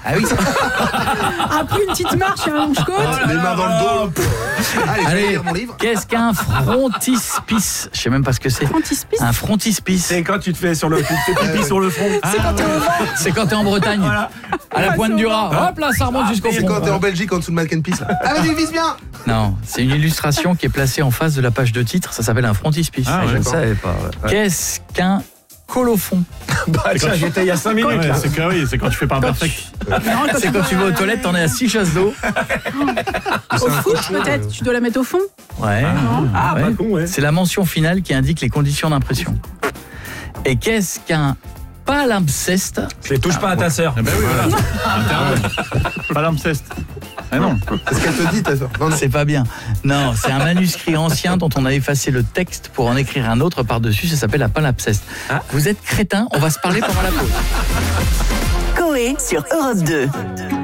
Ah oui. Après une petite marche et un longe-côte. Les mains dans le dos. Allez, je vais Allez, lire mon livre. qu'est-ce qu'un frontispice? Je sais même pas ce que c'est. Frontispice. Un frontispice. C'est quand tu te fais pipi sur le front. C'est quand t'es au vent. C'est quand t'es en Bretagne, à la pointe du Raz. Hop là, ça remonte jusqu'au C'est front. quand t'es en Belgique en dessous de Mac and Peace. Ah, vas-y, vise bien. Non, c'est une illustration qui est placée en face de la page de titre. Ça s'appelle un frontispice. Ah, Je ne d'accord. savais pas. Ouais. Qu'est-ce qu'un colophon? Tiens, j'étais il y a 5 minutes. Ouais, C'est que oui, c'est quand tu fais par perfect. C'est quand tu vas aux toilettes, t'en es à 6 chasses d'eau. Au foot, peut-être. Tu dois la mettre au fond. Ouais. Ah, Ouais. pas con, ouais. C'est la mention finale qui indique les conditions d'impression. Et qu'est-ce qu'un palimpseste? C'est touche pas à ta sœur. Eh ben oui, voilà. Palimpseste. Ah non. C'est ce qu'elle te dit, ta soeur. Non, non. C'est pas bien. Non, c'est un manuscrit ancien dont on a effacé le texte pour en écrire un autre par-dessus. Ça s'appelle un palimpseste. Vous êtes crétin, on va se parler pendant la pause. Coé sur Europe 2.